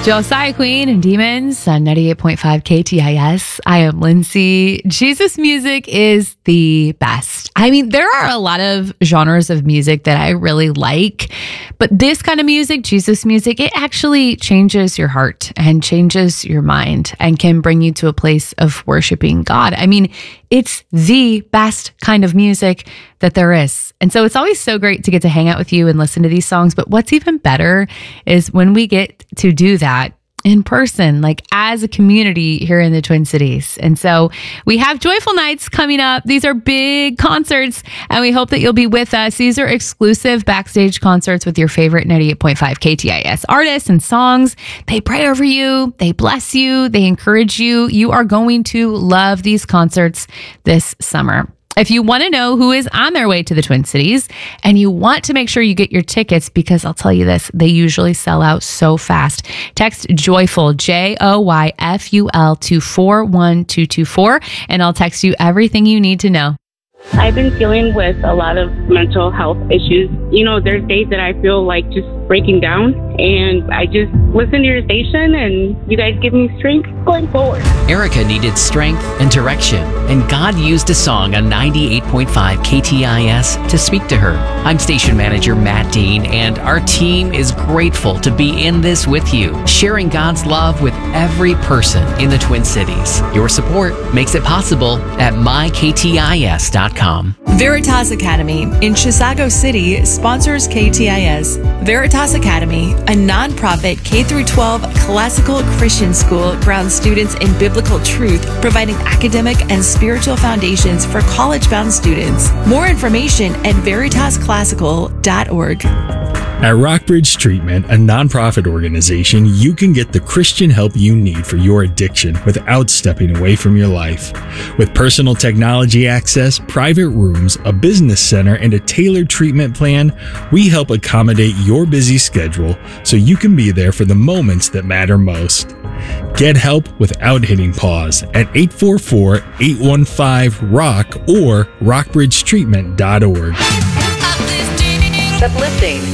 Josiah Queen and Demons on 98.5 KTIS. I am Lindsay. Jesus music is the best. I mean, there are a lot of genres of music that I really like, but this kind of music, Jesus music, it actually changes your heart and changes your mind and can bring you to a place of worshiping God. I mean, it's the best kind of music that there is. And so it's always so great to get to hang out with you and listen to these songs. But what's even better is when we get to do that in person, like as a community here in the Twin Cities. And so we have Joyful Nights coming up. These are big concerts, and we hope that you'll be with us. These are exclusive backstage concerts with your favorite 98.5 KTIS artists and songs. They pray over you, they bless you, they encourage you. You are going to love these concerts this summer. If you want to know who is on their way to the Twin Cities and you want to make sure you get your tickets, because I'll tell you this, they usually sell out so fast, text JOYFUL, JOYFUL to 41224, and I'll text you everything you need to know. I've been dealing with a lot of mental health issues. You know, there's days that I feel like just breaking down, and I just listen to your station and you guys give me strength going forward. Erica needed strength and direction, and God used a song on 98.5 KTIS to speak to her. I'm station manager Matt Dean, and our team is grateful to be in this with you, sharing God's love with every person in the Twin Cities. Your support makes it possible at myktis.com. Veritas Academy in Chisago City sponsors KTIS. Veritas Academy, a nonprofit K-12 classical Christian school, grounds students in biblical truth, providing academic and spiritual foundations for college-bound students. More information at veritasclassical.org. At Rockbridge Treatment, a nonprofit organization, you can get the Christian help you need for your addiction without stepping away from your life. With personal technology access, private rooms, a business center, and a tailored treatment plan, we help accommodate your busy schedule so you can be there for the moments that matter most. Get help without hitting pause at 844-815-ROCK or rockbridgetreatment.org. Uplifting